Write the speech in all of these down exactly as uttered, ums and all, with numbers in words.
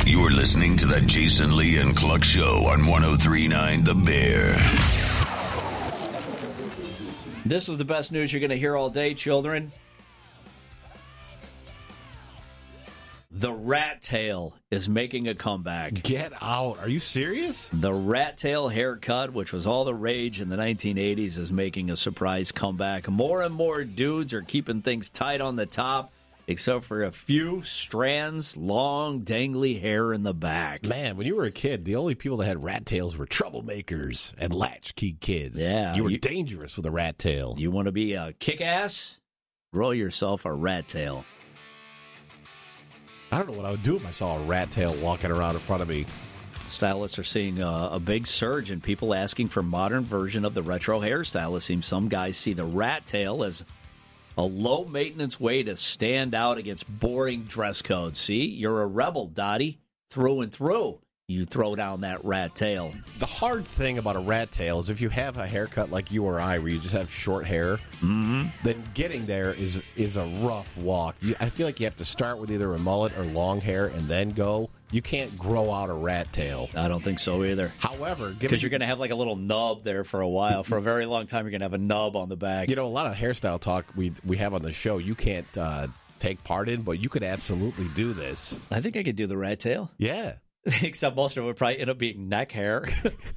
You're listening to the Jason Lee and Cluck Show on one oh three point nine The Bear. This is the best news you're going to hear all day, children. The rat tail is making a comeback. Get out. Are you serious? The rat tail haircut, which was all the rage in the nineteen eighties, is making a surprise comeback. More and more dudes are keeping things tight on the top, except for a few strands, long, dangly hair in the back. Man, when you were a kid, the only people that had rat tails were troublemakers and latchkey kids. Yeah. You were you, dangerous with a rat tail. You want to be a kick-ass? Grow yourself a rat tail. I don't know what I would do if I saw a rat tail walking around in front of me. Stylists are seeing a, a big surge in people asking for modern version of the retro hairstyle. It seems some guys see the rat tail as a low-maintenance way to stand out against boring dress codes. See, you're a rebel, Dottie, through and through. You throw down that rat tail. The hard thing about a rat tail is if you have a haircut like you or I, where you just have short hair, mm-hmm. then getting there is is a rough walk. You, I feel like you have to start with either a mullet or long hair and then go. You can't grow out a rat tail. I don't think so either. However, because you're going to have like a little nub there for a while. For a very long time, you're going to have a nub on the back. You know, a lot of hairstyle talk we we have on the show, you can't uh, take part in, but you could absolutely do this. I think I could do the rat tail. Yeah. Except most of it would probably end up being neck hair.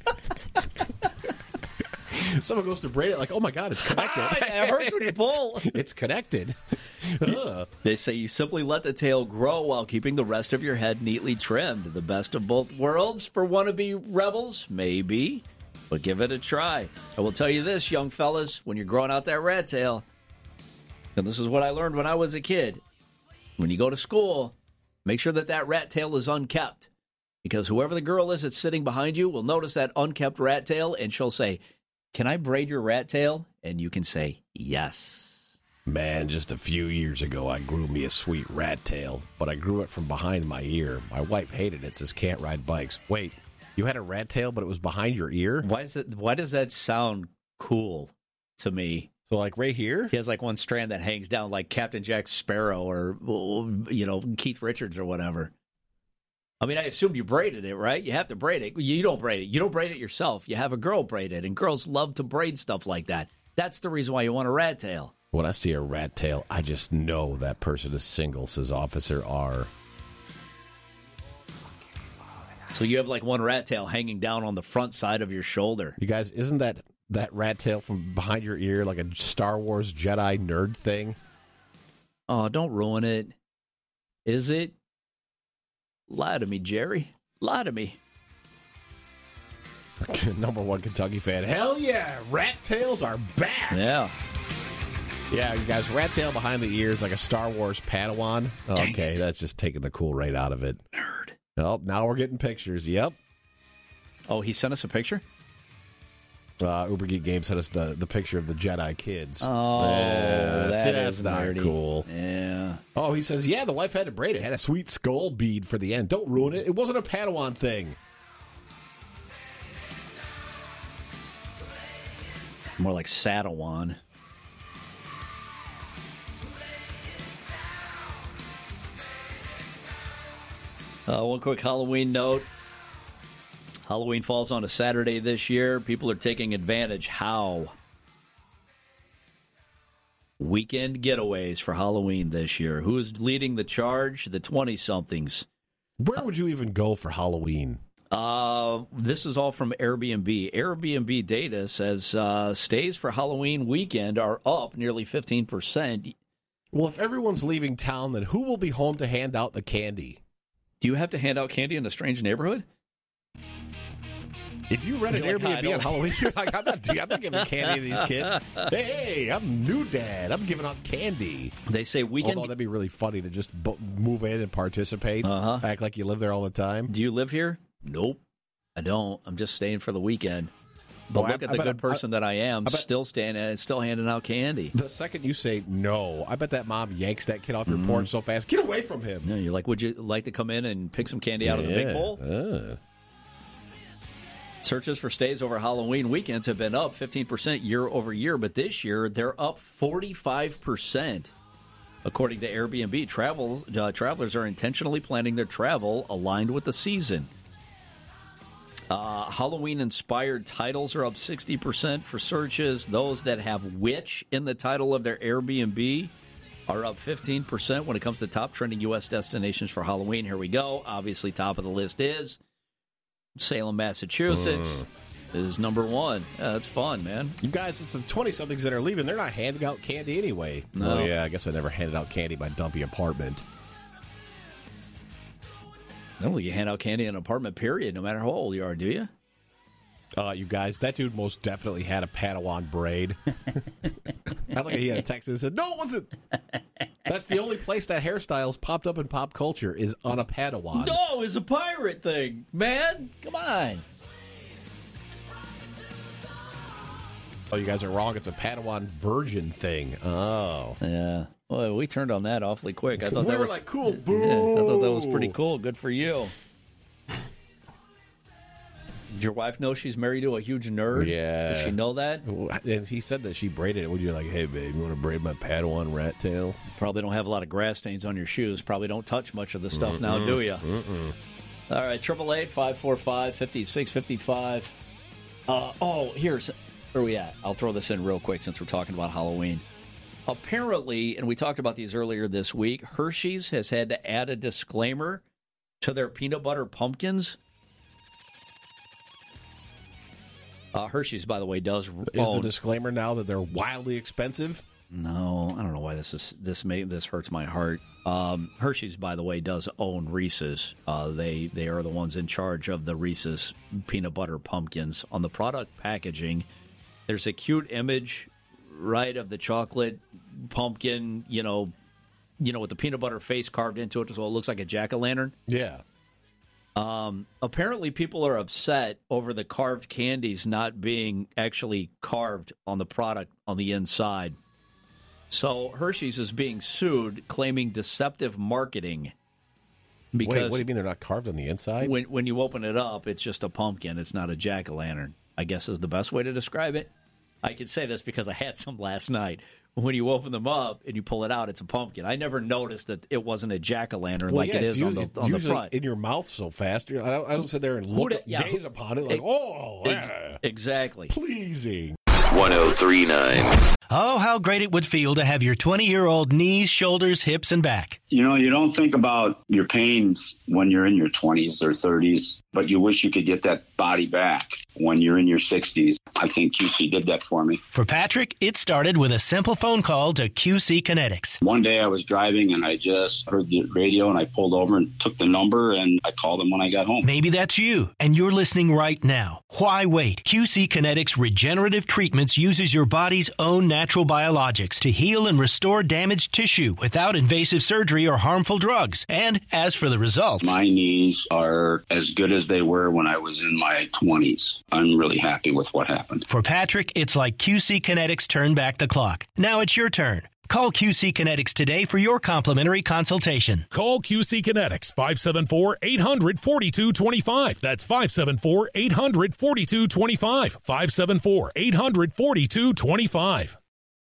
Someone goes to braid it like, oh my God, it's connected. Ah, it hurts when you pull. It's connected. They say you simply let the tail grow while keeping the rest of your head neatly trimmed. The best of both worlds for wannabe rebels? Maybe. But give it a try. I will tell you this, young fellas, when you're growing out that rat tail, and this is what I learned when I was a kid, when you go to school, make sure that that rat tail is unkept. Because whoever the girl is that's sitting behind you will notice that unkept rat tail, and she'll say, can I braid your rat tail? And you can say, yes. Man, just a few years ago, I grew me a sweet rat tail, but I grew it from behind my ear. My wife hated it, says can't ride bikes. Wait, you had a rat tail, but it was behind your ear? Why is it? Why does that sound cool to me? So, like, right here? He has, like, one strand that hangs down like Captain Jack Sparrow or, you know, Keith Richards or whatever. I mean, I assume you braided it, right? You have to braid it. You don't braid it. You don't braid it yourself. You have a girl braid it, and girls love to braid stuff like that. That's the reason why you want a rat tail. When I see a rat tail, I just know that person is single, says Officer R. So you have, like, one rat tail hanging down on the front side of your shoulder. You guys, isn't that, that rat tail from behind your ear like a Star Wars Jedi nerd thing? Oh, don't ruin it. Is it? Lie to me, Jerry. Lie to me. Number one Kentucky fan. Hell yeah, rat tails are back. Yeah. Yeah, you guys, rat tail behind the ears like a Star Wars Padawan. Dang Okay, it. That's just taking the cool right out of it. Nerd. Oh, now we're getting pictures. Yep. Oh, he sent us a picture? Uh, Uber Geek Game sent us the, the picture of the Jedi kids. Oh, yeah, that that's is not nerdy. cool. Yeah. Oh, he says, yeah, the wife had to braid it. Had a sweet skull bead for the end. Don't ruin it. It wasn't a Padawan thing. More like Sadawan. Uh, one quick Halloween note. Halloween falls on a Saturday this year. People are taking advantage. How? Weekend getaways for Halloween this year. Who's leading the charge? The twenty-somethings. Where would you even go for Halloween? Uh, this is all from Airbnb. Airbnb data says uh, stays for Halloween weekend are up nearly fifteen percent. Well, if everyone's leaving town, then who will be home to hand out the candy? Do you have to hand out candy in a strange neighborhood? If you rent an You're like, Airbnb on Halloween, you're like, I'm not, I'm not giving candy to these kids. Hey, I'm new dad. I'm giving out candy. They say weekend. Although that'd be really funny to just bo- move in and participate. Uh-huh. Act like you live there all the time. Do you live here? Nope. I don't. I'm just staying for the weekend. But Well, look I- at I the bet- good person that I am, I bet- still standing, still handing out candy. The second you say no, I bet that mom yanks that kid off your porch so fast. Get away from him. Yeah, you're like, would you like to come in and pick some candy out of the big Yeah. bowl? Uh. Searches for stays over Halloween weekends have been up fifteen percent year over year, but this year they're up forty-five percent. According to Airbnb, travel, uh, travelers are intentionally planning their travel aligned with the season. Uh, Halloween-inspired titles are up sixty percent for searches. Those that have witch in the title of their Airbnb are up fifteen percent when it comes to top trending U S destinations for Halloween. Here we go. Obviously, top of the list is Salem, Massachusetts. Mm. Is number one. Yeah, that's fun, man. You guys, it's the twenty-somethings that are leaving. They're not handing out candy anyway. No. Oh, yeah, I guess I never handed out candy in my dumpy apartment. I don't think you hand out candy in an apartment, period, no matter how old you are, do you? Uh, you guys, that dude most definitely had a Padawan braid. I like he had a text that said, no, it wasn't. That's the only place that hairstyles popped up in pop culture is on a Padawan. No, it's a pirate thing, man. Come on. Oh, you guys are wrong. It's a Padawan virgin thing. Oh. Yeah. Well, we turned on that awfully quick. I thought we that were was like, cool. Boo. Yeah, I thought that was pretty cool. Good for you. Did your wife know she's married to a huge nerd? Yeah. Does she know that? And he said that she braided it. Would you like, hey, babe, you want to braid my Padawan rat tail? Probably don't have a lot of grass stains on your shoes. Probably don't touch much of the stuff Mm-mm. now, do you? Mm-mm. All right, triple eight five four five fifty-six fifty-five. Uh, oh, here's where we at. I'll throw this in real quick since we're talking about Halloween. Apparently, and we talked about these earlier this week, Hershey's has had to add a disclaimer to their peanut butter pumpkins. Uh, Hershey's, by the way, does Is own... the disclaimer now that they're wildly expensive? No, I don't know why this is this may this hurts my heart. Um, Hershey's, by the way, does own Reese's. Uh, they they are the ones in charge of the Reese's peanut butter pumpkins. On the product packaging, there's a cute image, right, of the chocolate pumpkin, you know, you know, with the peanut butter face carved into it, so it looks like a jack-o'-lantern. Yeah. Um, apparently, people are upset over the carved candies not being actually carved on the product on the inside. So Hershey's is being sued, claiming deceptive marketing. Because Wait, what do you mean they're not carved on the inside? When when you open it up, it's just a pumpkin. It's not a jack-o'-lantern, I guess is the best way to describe it. I can say this because I had some last night. When you open them up and you pull it out, it's a pumpkin. I never noticed that it wasn't a jack-o'-lantern well, like yeah, it is usually, on the on the front. in your mouth so fast. You're, I don't, I don't sit there and look Who, yeah, gaze upon it like, oh, ex- yeah. exactly. Pleasing. one oh three point nine Oh, how great it would feel to have your twenty-year-old knees, shoulders, hips, and back. You know, you don't think about your pains when you're in your twenties or thirties, but you wish you could get that body back when you're in your sixties. I think Q C did that for me. For Patrick, it started with a simple phone call to Q C Kinetics. One day I was driving and I just heard the radio and I pulled over and took the number and I called them when I got home. Maybe that's you, and you're listening right now. Why wait? Q C Kinetics Regenerative Treatments uses your body's own natural biologics to heal and restore damaged tissue without invasive surgery or harmful drugs. And as for the results, my knees are as good as they were when I was in my twenties. I'm really happy with what happened. For Patrick, it's like Q C Kinetics turned back the clock. Now it's your turn. Call Q C Kinetics today for your complimentary consultation. Call Q C Kinetics, five seven four, eight hundred, forty-two twenty-five. That's five seven four, eight hundred, forty-two twenty-five. five seven four, eight hundred, forty-two twenty-five.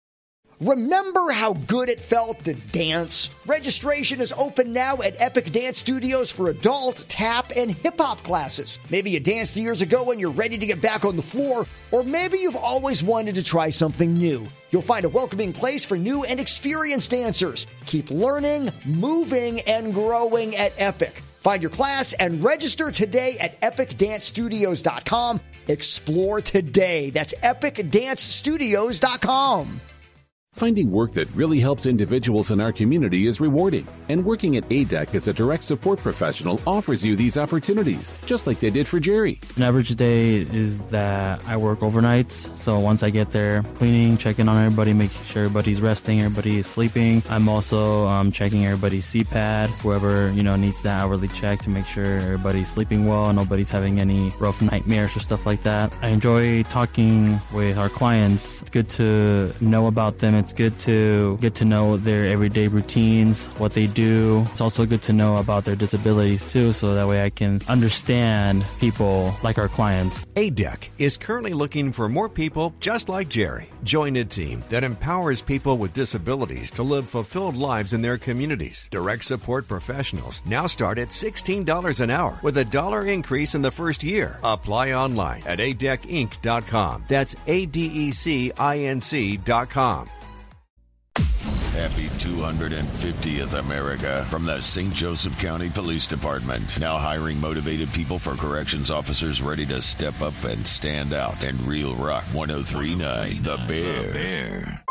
Remember how good it felt to dance? Registration is open now at Epic Dance Studios for adult, tap, and hip-hop classes. Maybe you danced years ago and you're ready to get back on the floor, or maybe you've always wanted to try something new. You'll find a welcoming place for new and experienced dancers. Keep learning, moving, and growing at Epic. Find your class and register today at epic dance studios dot com. Explore today. That's epic dance studios dot com. Finding work that really helps individuals in our community is rewarding, and working at A D E C as a direct support professional offers you these opportunities, just like they did for Jerry. An average day is that I work overnights, so once I get there, cleaning, checking on everybody, making sure everybody's resting, everybody is sleeping. I'm also um, checking everybody's C PAD, whoever you know needs that hourly check to make sure everybody's sleeping well and nobody's having any rough nightmares or stuff like that. I enjoy talking with our clients. It's good to know about them and It's good to get to know their everyday routines, what they do. It's also good to know about their disabilities too, so that way I can understand people like our clients. A D E C is currently looking for more people just like Jerry. Join a team that empowers people with disabilities to live fulfilled lives in their communities. Direct support professionals now start at sixteen dollars an hour with a dollar increase in the first year. Apply online at A D E C inc dot com. That's A D E C I N C dot com. Happy two hundred fiftieth America from the Saint Joseph County Police Department. Now hiring motivated people for corrections officers ready to step up and stand out. And Real Rock one oh three point nine, The Bear.